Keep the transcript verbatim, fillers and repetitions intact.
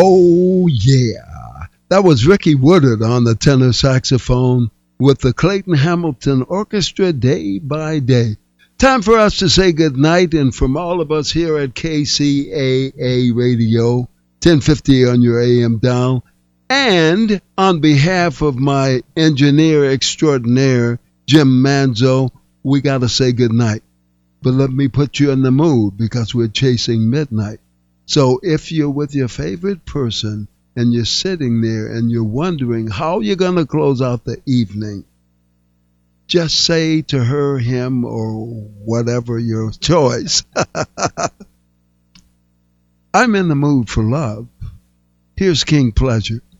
Oh, yeah. That was Ricky Woodard on the tenor saxophone with the Clayton Hamilton Orchestra, Day by Day. Time for us to say goodnight, and from all of us here at K C A A Radio, ten fifty on your A M dial, and on behalf of my engineer extraordinaire, Jim Manzo, we got to say goodnight. But let me put you in the mood because we're chasing midnight. So if you're with your favorite person and you're sitting there and you're wondering how you're going to close out the evening, just say to her, him, or whatever your choice, I'm in the mood for love. Here's King Pleasure.